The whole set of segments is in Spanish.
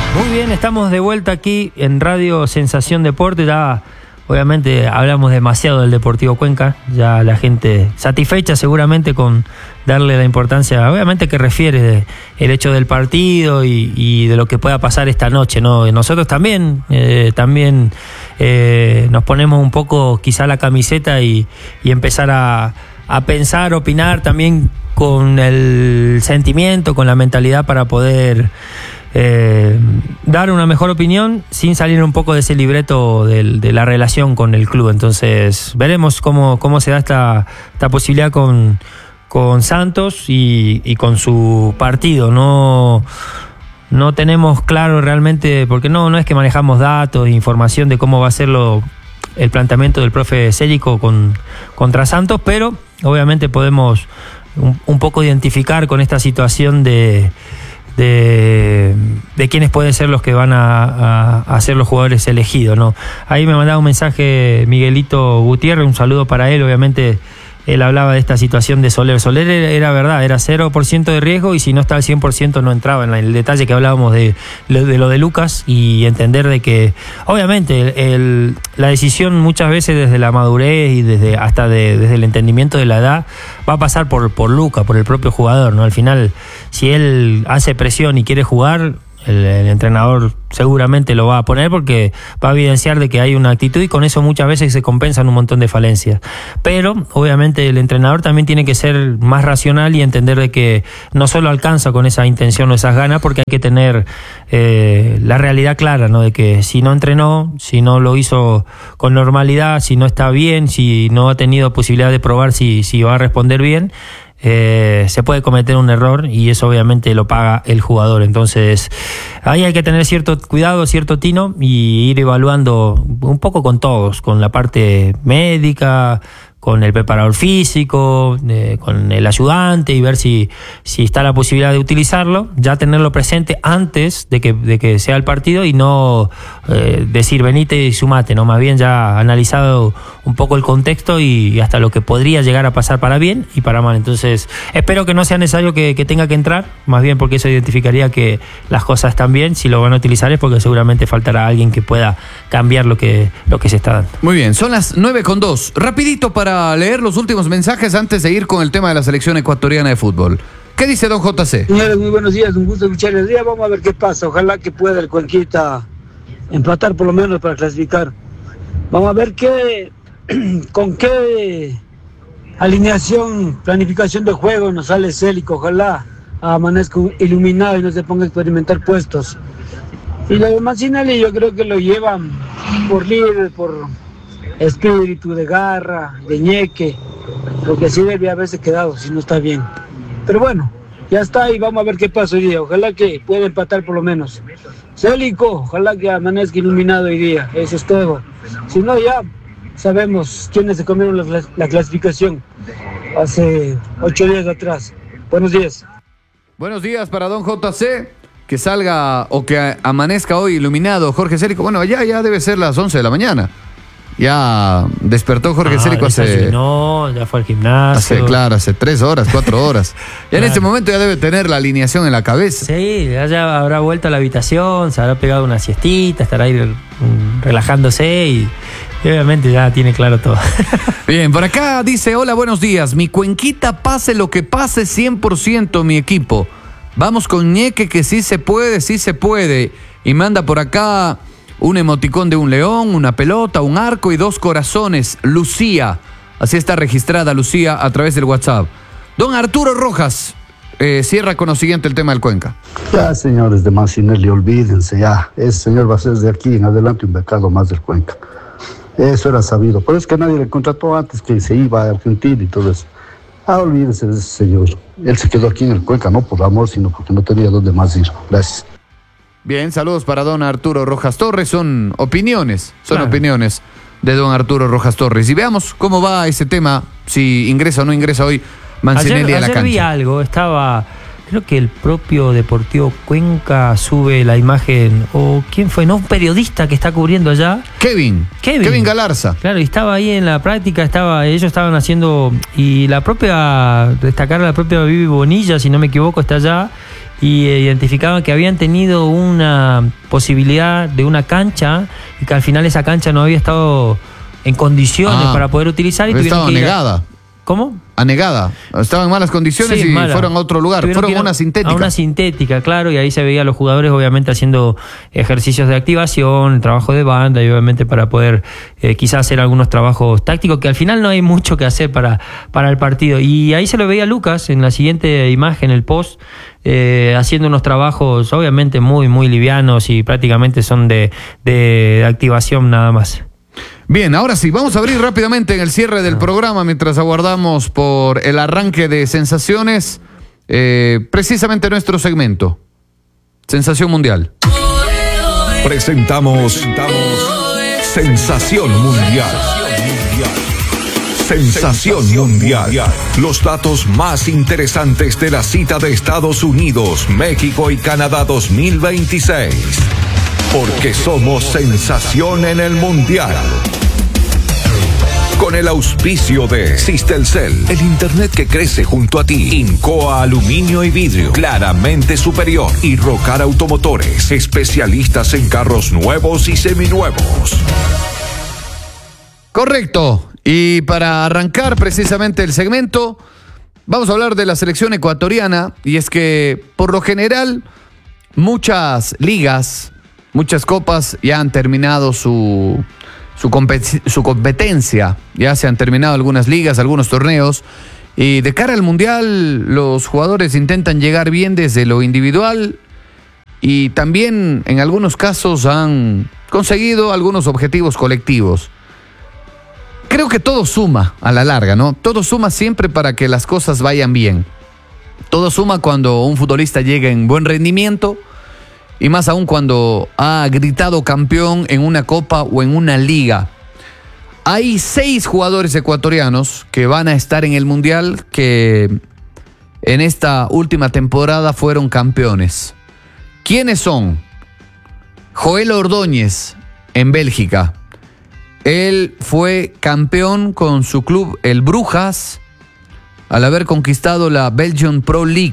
Muy bien, estamos de vuelta aquí en Radio Sensación Deporte. Ya obviamente hablamos demasiado del Deportivo Cuenca, ya la gente satisfecha seguramente con darle la importancia, obviamente que refiere el hecho del partido y de lo que pueda pasar esta noche, ¿no? Y nosotros también nos ponemos un poco quizá la camiseta y empezar a pensar, opinar también con el sentimiento, con la mentalidad para poder dar una mejor opinión sin salir un poco de ese libreto de la relación con el club. Entonces veremos cómo se da esta posibilidad con Santos y con su partido. No tenemos claro realmente, porque no es que manejamos datos e información de cómo va a ser el planteamiento del profe Célico contra Santos, pero obviamente podemos un poco identificar con esta situación de quiénes pueden ser los que van a ser los jugadores elegidos, ¿no? Ahí me mandaba un mensaje Miguelito Gutiérrez, un saludo para él. Obviamente él hablaba de esta situación de Soler. Soler era verdad, era 0% de riesgo y si no estaba al 100% no entraba. En el detalle que hablábamos de lo de Lucas y entender de que obviamente la decisión muchas veces desde la madurez y desde el entendimiento de la edad va a pasar por Lucas, por el propio jugador, ¿no? Al final, si él hace presión y quiere jugar, el entrenador seguramente lo va a poner porque va a evidenciar de que hay una actitud y con eso muchas veces se compensan un montón de falencias. Pero obviamente el entrenador también tiene que ser más racional y entender de que no solo alcanza con esa intención o esas ganas, porque hay que tener la realidad clara, ¿no? De que si no entrenó, si no lo hizo con normalidad, si no está bien, si no ha tenido posibilidad de probar si va a responder bien, se puede cometer un error y eso obviamente lo paga el jugador. Entonces ahí hay que tener cierto cuidado, cierto tino y ir evaluando un poco con todos, con la parte médica, con el preparador físico, con el ayudante y ver si está la posibilidad de utilizarlo, ya tenerlo presente antes de que sea el partido y no decir venite y sumate, ¿no? Más bien ya analizado un poco el contexto y hasta lo que podría llegar a pasar para bien y para mal. Entonces espero que no sea necesario que tenga que entrar, más bien porque eso identificaría que las cosas están bien. Si lo van a utilizar es porque seguramente faltará alguien que pueda cambiar lo que se está dando. Muy bien, son las 9:02. Rapidito para leer los últimos mensajes antes de ir con el tema de la selección ecuatoriana de fútbol. ¿Qué dice don JC? Señores, muy buenos días, un gusto escucharles. Vamos a ver qué pasa. Ojalá que pueda el Cuenquita empatar por lo menos para clasificar. Vamos a ver con qué alineación, planificación de juego nos sale Célico. Ojalá amanezca iluminado y no se ponga a experimentar puestos. Y lo de Mancinelli yo creo que lo llevan por líder, por espíritu de garra, de ñeque, porque así debe haberse quedado si no está bien. Pero bueno, ya está y vamos a ver qué pasa hoy día. Ojalá que pueda empatar por lo menos. Célico, ojalá que amanezca iluminado hoy día. Eso es todo. Si no, ya sabemos quiénes se comieron la clasificación hace 8 días atrás. Buenos días. Buenos días para don JC. Que salga o que amanezca hoy iluminado Jorge Célico. Bueno, ya debe ser las 11 de la mañana. Ya despertó Jorge Célico hace... No, ya fue al gimnasio. Hace 3 horas, 4 horas. Ya claro. En este momento ya debe tener la alineación en la cabeza. Sí, ya habrá vuelto a la habitación, se habrá pegado una siestita, estará ahí relajándose y obviamente ya tiene claro todo. Bien, por acá dice, hola, buenos días. Mi Cuenquita, pase lo que pase, 100% mi equipo. Vamos con Ñeque que sí se puede. Y manda por acá un emoticón de un león, una pelota, un arco y 2 corazones. Lucía, así está registrada Lucía a través del WhatsApp. Don Arturo Rojas cierra con lo siguiente el tema del Cuenca. Ya, señores de Mancinelli, olvídense ya. Ese señor va a ser de aquí en adelante un becado más del Cuenca. Eso era sabido. Por eso es que nadie le contrató antes que se iba a Argentina y todo eso. Olvídense de ese señor. Él se quedó aquí en el Cuenca, no por amor, sino porque no tenía dónde más ir. Gracias. Bien, saludos para don Arturo Rojas Torres. Son opiniones de don Arturo Rojas Torres. Y veamos cómo va ese tema, si ingresa o no ingresa hoy Mancinelli a la cancha. Ayer vi algo, creo que el propio Deportivo Cuenca sube la imagen, o quién fue, no, un periodista que está cubriendo allá. Kevin Galarza. Claro, y estaba ahí en la práctica, ellos estaban haciendo, y destacar la propia Vivi Bonilla, si no me equivoco, está allá. y identificaban que habían tenido una posibilidad de una cancha y que al final esa cancha no había estado en condiciones para poder utilizar y estaba anegada. ¿Cómo? Anegada. Estaban en malas condiciones y fueron a otro lugar. Fueron a una sintética. A una sintética, claro, y ahí se veía a los jugadores obviamente haciendo ejercicios de activación, trabajo de banda y obviamente para poder quizás hacer algunos trabajos tácticos que al final no hay mucho que hacer para el partido. Y ahí se lo veía a Lucas en la siguiente imagen, el post, haciendo unos trabajos obviamente muy, muy livianos y prácticamente son de activación nada más. Bien, ahora sí, vamos a abrir rápidamente en el cierre del programa mientras aguardamos por el arranque de sensaciones, precisamente nuestro segmento, Sensación Mundial. Presentamos Sensación Mundial. Sensación Mundial. Los datos más interesantes de la cita de Estados Unidos, México y Canadá 2026. Porque somos sensación en el Mundial. Con el auspicio de Sistelcel, el internet que crece junto a ti. Incoa Aluminio y Vidrio, claramente superior. Y Rocar Automotores, especialistas en carros nuevos y seminuevos. Correcto. Y para arrancar precisamente el segmento, vamos a hablar de la selección ecuatoriana. Y es que, por lo general, muchas ligas, muchas copas ya han terminado su competencia. Ya se han terminado algunas ligas, algunos torneos, y de cara al Mundial los jugadores intentan llegar bien desde lo individual y también en algunos casos han conseguido algunos objetivos colectivos. Creo que todo suma a la larga, ¿no? Todo suma siempre para que las cosas vayan bien. Todo suma cuando un futbolista llega en buen rendimiento, y más aún cuando ha gritado campeón en una copa o en una liga. Hay 6 jugadores ecuatorianos que van a estar en el Mundial que en esta última temporada fueron campeones. ¿Quiénes son? Joel Ordóñez, en Bélgica. Él fue campeón con su club, el Brujas, al haber conquistado la Belgian Pro League.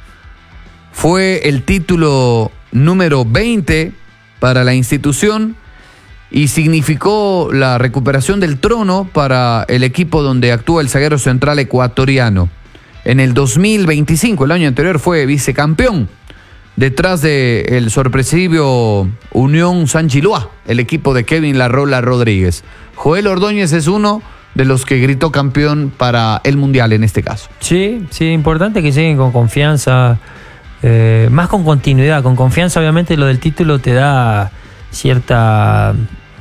Fue el título número 20 para la institución y significó la recuperación del trono para el equipo donde actúa el zaguero central ecuatoriano. En el 2025, el año anterior, fue vicecampeón detrás del sorpresivo Unión San Gilois, el equipo de Kevin La Rola Rodríguez. Joel Ordóñez es uno de los que gritó campeón para el Mundial en este caso. Sí, importante que lleguen con confianza. Más con continuidad, con confianza. Obviamente lo del título te da cierta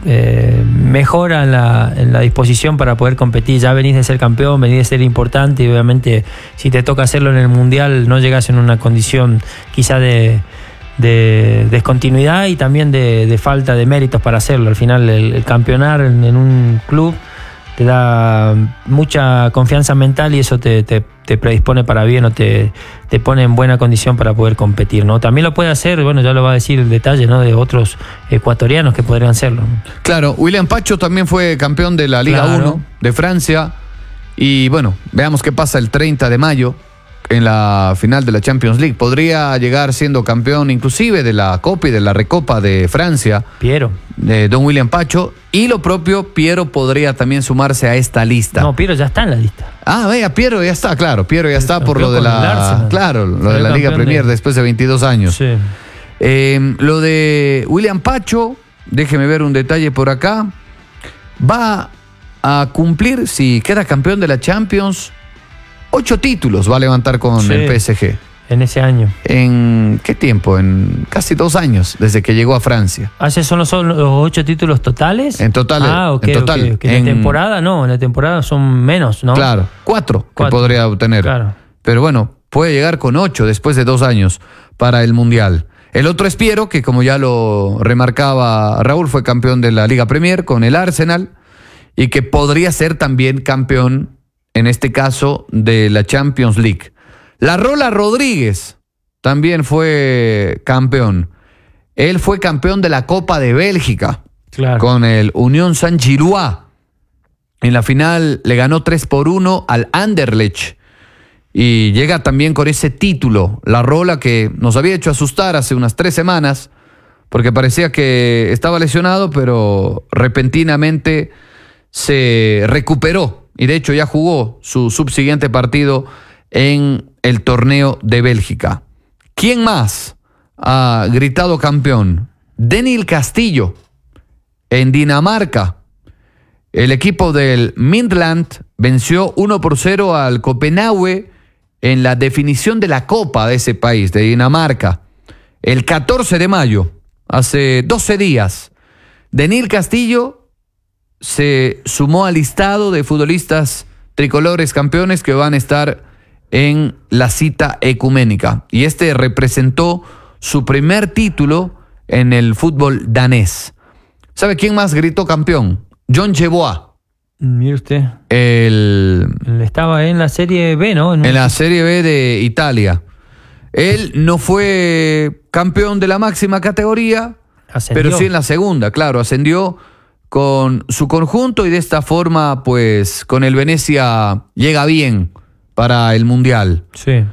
mejora en la disposición para poder competir. Ya venís de ser campeón, venís de ser importante y obviamente si te toca hacerlo en el Mundial no llegás en una condición quizá de descontinuidad y también de falta de méritos para hacerlo. Al final el campeonar en un club te da mucha confianza mental y eso te predispone para bien o te pone en buena condición para poder competir, ¿no? También lo puede hacer, bueno, ya lo va a decir el detalle, ¿no?, de otros ecuatorianos que podrían hacerlo. Claro, William Pacho también fue campeón de la Liga 1 de Francia y bueno, veamos qué pasa el 30 de mayo en la final de la Champions League. Podría llegar siendo campeón inclusive de la Copa y de la Recopa de Francia. Piero. De don William Pacho. Y lo propio, Piero podría también sumarse a esta lista. No, Piero ya está en la lista. Ah, vea, Piero ya está, claro. Piero ya está por lo de la... Claro, lo de la Liga Premier después de 22 años. Sí. Lo de William Pacho, déjeme ver un detalle por acá. Va a cumplir, si queda campeón de la Champions, 8 títulos va a levantar con el PSG. En ese año. ¿En qué tiempo? En casi 2 años, desde que llegó a Francia. ¿Son los 8 títulos totales? En total. Ok. En la temporada no, en la temporada son menos, ¿no? Claro, 4 que podría obtener. Claro. Pero bueno, puede llegar con 8 después de 2 años para el Mundial. El otro es Piero, que como ya lo remarcaba Raúl, fue campeón de la Liga Premier con el Arsenal y que podría ser también campeón, en este caso, de la Champions League. La Rola Rodríguez también fue campeón. Él fue campeón de la Copa de Bélgica con el Unión San Gilois. En la final le ganó 3-1 al Anderlecht. y llega también con ese título, la Rola, que nos había hecho asustar hace unas 3 semanas, porque parecía que estaba lesionado, pero repentinamente se recuperó y de hecho ya jugó su subsiguiente partido en el torneo de Bélgica. ¿Quién más ha gritado campeón? Daniel Castillo, en Dinamarca. El equipo del Midland venció 1-0 al Copenhague en la definición de la Copa de ese país, de Dinamarca. El 14 de mayo, hace 12 días, Daniel Castillo se sumó al listado de futbolistas tricolores campeones que van a estar en la cita ecuménica. Y este representó su primer título en el fútbol danés. ¿Sabe quién más gritó campeón? John Yeboah. Mire usted. Él estaba en la Serie B, ¿no? En la Serie B de Italia. Él no fue campeón de la máxima categoría, ascendió, pero sí en la segunda, claro, ascendió con su conjunto y de esta forma, pues, con el Venecia llega bien para el Mundial. Sí.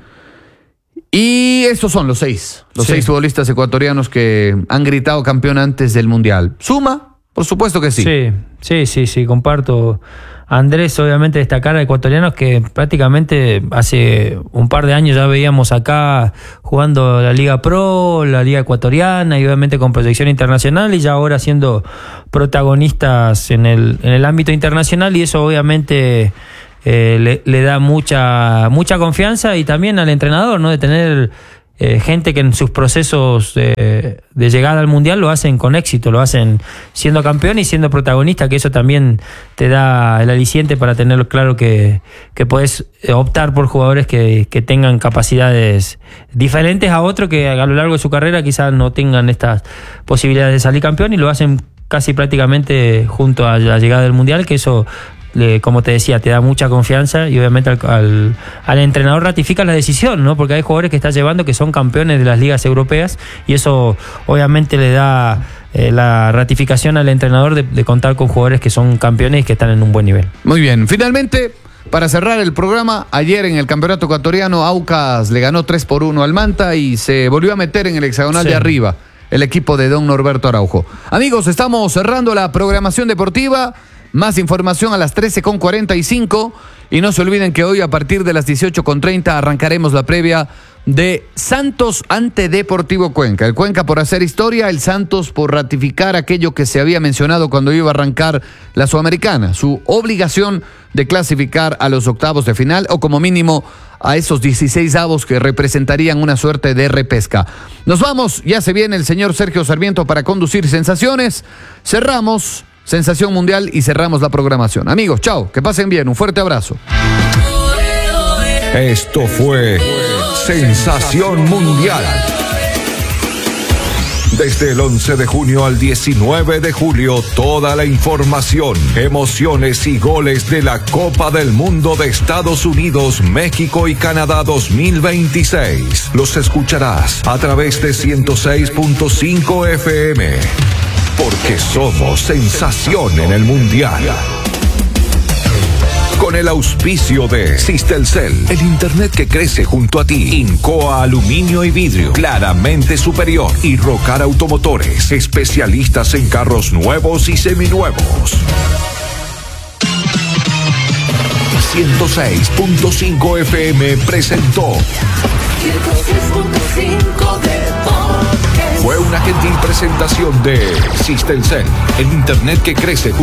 Y estos son los 6 futbolistas ecuatorianos que han gritado campeón antes del Mundial. ¿Suma? Por supuesto que sí. Sí, comparto. Andrés, obviamente destacar a ecuatorianos que prácticamente hace un par de años ya veíamos acá jugando la Liga Pro, la Liga Ecuatoriana y obviamente con proyección internacional y ya ahora siendo protagonistas en el ámbito internacional y eso obviamente le da mucha confianza y también al entrenador, ¿no? De tener gente que en sus procesos de llegada al Mundial lo hacen con éxito, lo hacen siendo campeón y siendo protagonista, que eso también te da el aliciente para tener claro que puedes optar por jugadores que tengan capacidades diferentes a otros que a lo largo de su carrera quizás no tengan estas posibilidades de salir campeón y lo hacen casi prácticamente junto a la llegada del Mundial, que eso, como te decía, te da mucha confianza y obviamente al entrenador ratifica la decisión, ¿no? Porque hay jugadores que está llevando que son campeones de las ligas europeas y eso obviamente le da la ratificación al entrenador de contar con jugadores que son campeones y que están en un buen nivel. Muy bien, finalmente, para cerrar el programa, ayer en el campeonato ecuatoriano Aucas le ganó 3-1 al Manta y se volvió a meter en el hexagonal de arriba el equipo de don Norberto Araujo. Amigos, estamos cerrando la programación deportiva. Más información a las 13:45 y no se olviden que hoy a partir de las 18:30 arrancaremos la previa de Santos ante Deportivo Cuenca. El Cuenca por hacer historia, el Santos por ratificar aquello que se había mencionado cuando iba a arrancar la Sudamericana, su obligación de clasificar a los octavos de final o como mínimo a esos 16avos que representarían una suerte de repesca. Nos vamos, ya se viene el señor Sergio Sarmiento para conducir Sensaciones. Cerramos Sensación Mundial y cerramos la programación. Amigos, chao, que pasen bien, un fuerte abrazo. Esto fue Sensación Mundial. Desde el 11 de junio al 19 de julio, toda la información, emociones y goles de la Copa del Mundo de Estados Unidos, México y Canadá 2026. Los escucharás a través de 106.5 FM. Porque somos sensación en el Mundial. Con el auspicio de Sistelcel, el internet que crece junto a ti. Incoa Aluminio y Vidrio, claramente superior. Y Rocar Automotores, especialistas en carros nuevos y seminuevos. 106.5 FM presentó. 106.5 Fue una gentil presentación de Sistelcel, el internet que crece